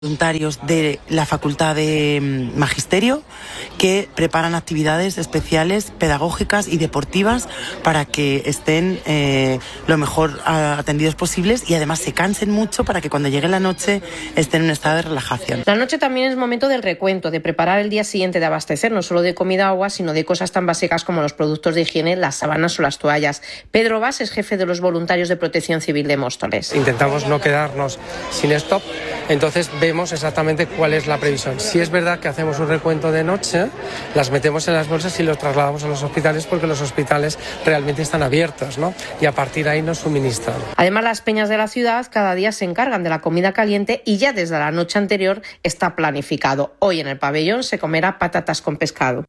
Voluntarios de la Facultad de Magisterio que preparan actividades especiales, pedagógicas y deportivas para que estén lo mejor atendidos posibles y además se cansen mucho para que cuando llegue la noche estén en un estado de relajación. La noche también es momento del recuento, de preparar el día siguiente, de abastecer no solo de comida o agua, sino de cosas tan básicas como los productos de higiene, las sábanas o las toallas. Pedro Bas es jefe de los voluntarios de Protección Civil de Móstoles. Intentamos no quedarnos sin stop, entonces vemos exactamente cuál es la previsión. Si es verdad que hacemos un recuento de noche, las metemos en las bolsas y los trasladamos a los hospitales porque los hospitales realmente están abiertos, ¿no? Y a partir de ahí nos suministran. Además, las peñas de la ciudad cada día se encargan de la comida caliente y ya desde la noche anterior está planificado. Hoy en el pabellón se comerá patatas con pescado.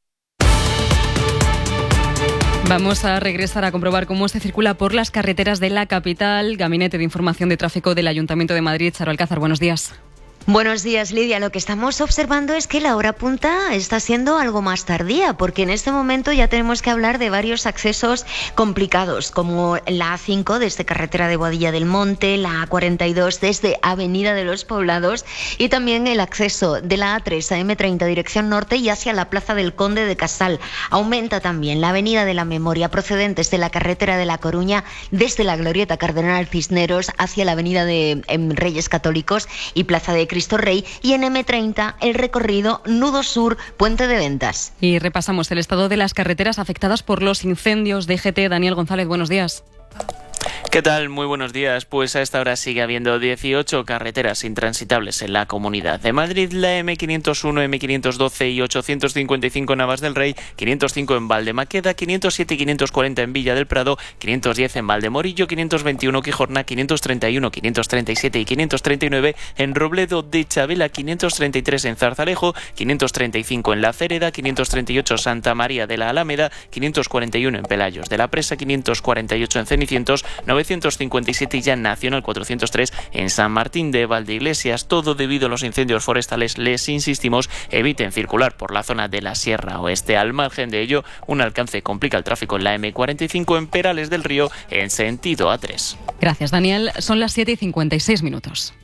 Vamos a regresar a comprobar cómo se circula por las carreteras de la capital. Gabinete de Información de Tráfico del Ayuntamiento de Madrid. Charo Alcázar, buenos días. Buenos días, Lidia. Lo que estamos observando es que la hora punta está siendo algo más tardía, porque en este momento ya tenemos que hablar de varios accesos complicados, como la A5 desde carretera de Boadilla del Monte, la A42 desde Avenida de los Poblados y también el acceso de la A3 a M30 dirección norte y hacia la Plaza del Conde de Casal. Aumenta también la Avenida de la Memoria procedentes de la carretera de La Coruña desde la Glorieta Cardenal Cisneros hacia la Avenida de Reyes Católicos y Plaza de Cristo Rey, y en M30 el recorrido Nudo Sur, Puente de Ventas. Y repasamos el estado de las carreteras afectadas por los incendios. DGT, Daniel González, buenos días. ¿Qué tal? Muy buenos días. Pues a esta hora sigue habiendo 18 carreteras intransitables en la Comunidad de Madrid. La M501, M512 y 855 en Navas del Rey, 505 en Valdemaqueda, 507 y 540 en Villa del Prado, 510 en Valdemorillo, 521 Quijorna, 531, 537 y 539 en Robledo de Chabela, 533 en Zarzalejo, 535 en La Cereda, 538 Santa María de la Alameda, 541 en Pelayos de la Presa, 548 en Cenicientos, 957 y ya Nacional 403 en San Martín de Valdeiglesias. Todo debido a los incendios forestales. Les insistimos, eviten circular por la zona de la Sierra Oeste. Al margen de ello, un alcance complica el tráfico en la M45 en Perales del Río en sentido A3. Gracias, Daniel. Son las 7:56.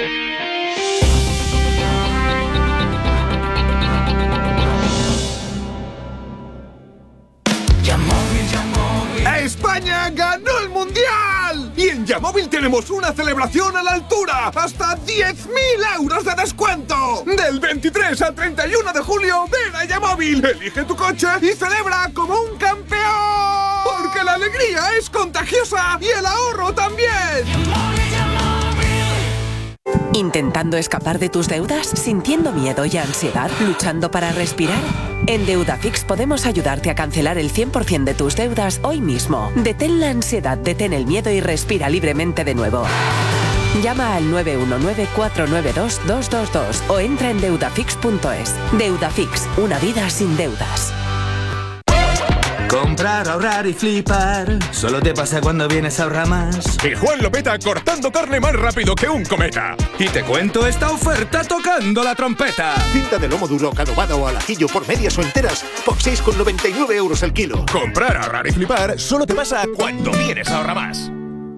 ¡España ganó el Mundial! Y en Yamóvil tenemos una celebración a la altura. ¡Hasta 10.000 euros de descuento! Del 23 al 31 de julio, ven a Yamóvil, elige tu coche y celebra como un campeón. Porque la alegría es contagiosa y el ahorro también. ¿Intentando escapar de tus deudas? ¿Sintiendo miedo y ansiedad? ¿Luchando para respirar? En Deudafix podemos ayudarte a cancelar el 100% de tus deudas hoy mismo. Detén la ansiedad, detén el miedo y respira libremente de nuevo. Llama al 919-492-222 o entra en deudafix.es. Deudafix, una vida sin deudas. Comprar, ahorrar y flipar solo te pasa cuando vienes a Ahorramás. Y Juan lo peta cortando carne más rápido que un cometa. Y te cuento esta oferta tocando la trompeta. Cinta de lomo duro, adobada o al ajillo por medias o enteras por 6,99 euros el kilo. Comprar, ahorrar y flipar solo te pasa cuando vienes a Ahorramás.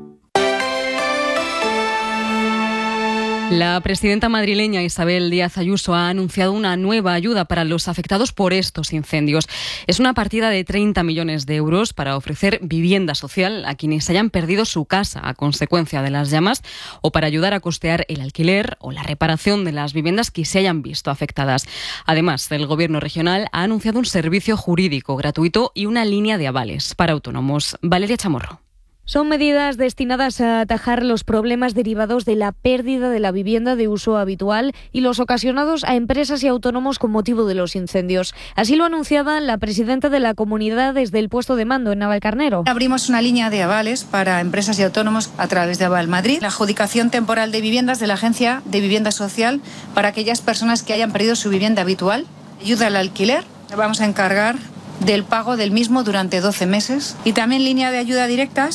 La presidenta madrileña Isabel Díaz Ayuso ha anunciado una nueva ayuda para los afectados por estos incendios. Es una partida de 30 millones de euros para ofrecer vivienda social a quienes hayan perdido su casa a consecuencia de las llamas o para ayudar a costear el alquiler o la reparación de las viviendas que se hayan visto afectadas. Además, el Gobierno regional ha anunciado un servicio jurídico gratuito y una línea de avales para autónomos. Valeria Chamorro. Son medidas destinadas a atajar los problemas derivados de la pérdida de la vivienda de uso habitual y los ocasionados a empresas y autónomos con motivo de los incendios. Así lo anunciaba la presidenta de la comunidad desde el puesto de mando en Navalcarnero. Abrimos una línea de avales para empresas y autónomos a través de Aval Madrid, la adjudicación temporal de viviendas de la Agencia de Vivienda Social para aquellas personas que hayan perdido su vivienda habitual, ayuda al alquiler, vamos a encargar del pago del mismo durante 12 meses y también línea de ayuda directas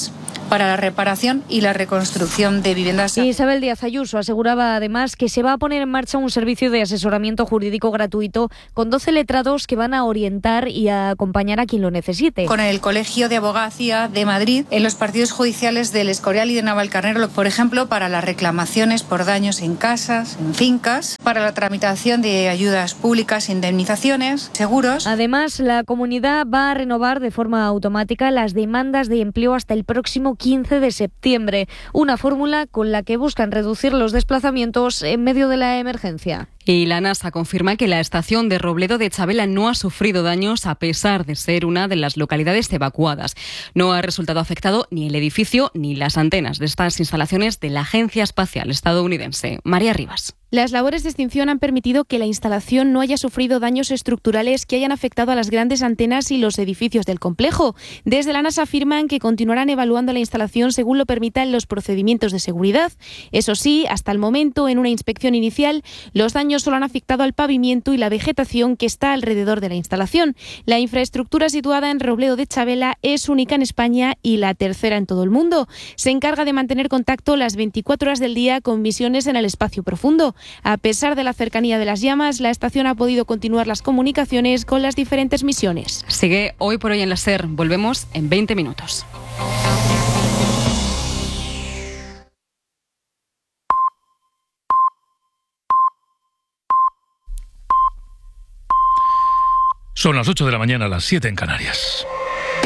para la reparación y la reconstrucción de viviendas. Isabel Díaz Ayuso aseguraba además que se va a poner en marcha un servicio de asesoramiento jurídico gratuito con 12 letrados que van a orientar y a acompañar a quien lo necesite. Con el Colegio de Abogacía de Madrid, en los partidos judiciales del Escorial y de Navalcarnero, por ejemplo, para las reclamaciones por daños en casas, en fincas, para la tramitación de ayudas públicas, indemnizaciones, seguros. Además, la comunidad va a renovar de forma automática las demandas de empleo hasta el próximo 15 de septiembre, una fórmula con la que buscan reducir los desplazamientos en medio de la emergencia. Y la NASA confirma que la estación de Robledo de Chabela no ha sufrido daños a pesar de ser una de las localidades evacuadas. No ha resultado afectado ni el edificio ni las antenas de estas instalaciones de la Agencia Espacial Estadounidense. María Rivas. Las labores de extinción han permitido que la instalación no haya sufrido daños estructurales que hayan afectado a las grandes antenas y los edificios del complejo. Desde la NASA afirman que continuarán evaluando la instalación según lo permitan los procedimientos de seguridad. Eso sí, hasta el momento, en una inspección inicial, los daños solo han afectado al pavimento y la vegetación que está alrededor de la instalación. La infraestructura situada en Robledo de Chabela es única en España y la tercera en todo el mundo. Se encarga de mantener contacto las 24 horas del día con misiones en el espacio profundo. A pesar de la cercanía de las llamas, la estación ha podido continuar las comunicaciones con las diferentes misiones. Sigue Hoy por Hoy en la SER. Volvemos en 20 minutos. Son las 8 de la mañana, las 7 en Canarias.